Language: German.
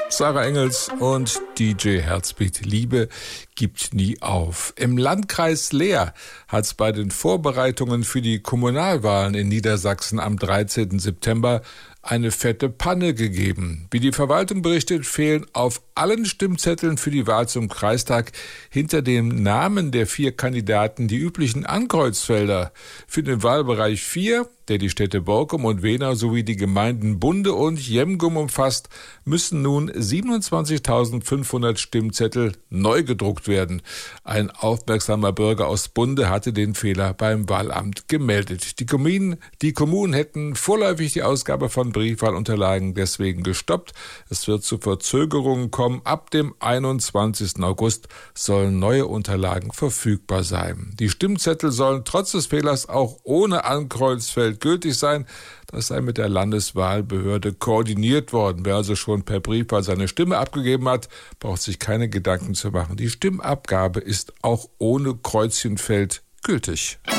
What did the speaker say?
Sarah Engels und DJ Herzbeat. Liebe gibt nie auf. Im Landkreis Leer hat es bei den Vorbereitungen für die Kommunalwahlen in Niedersachsen am 13. September eine fette Panne gegeben. Wie die Verwaltung berichtet, fehlen auf allen Stimmzetteln für die Wahl zum Kreistag hinter dem Namen der 4 Kandidaten die üblichen Ankreuzfelder. Für den Wahlbereich 4, der die Städte Borkum und Wehna sowie die Gemeinden Bunde und Jemgum umfasst, müssen nun 27.500 Stimmzettel neu gedruckt werden. Ein aufmerksamer Bürger aus Bunde hatte den Fehler beim Wahlamt gemeldet. Die Kommunen hätten vorläufig die Ausgabe von Briefwahlunterlagen deswegen gestoppt. Es wird zu Verzögerungen kommen. Ab dem 21. August sollen neue Unterlagen verfügbar sein. Die Stimmzettel sollen trotz des Fehlers auch ohne Ankreuzfeld gültig sein. Das sei mit der Landeswahlbehörde koordiniert worden. Wer also schon per Briefwahl seine Stimme abgegeben hat, braucht sich keine Gedanken zu machen. Die Stimmabgabe ist auch ohne Kreuzchenfeld gültig.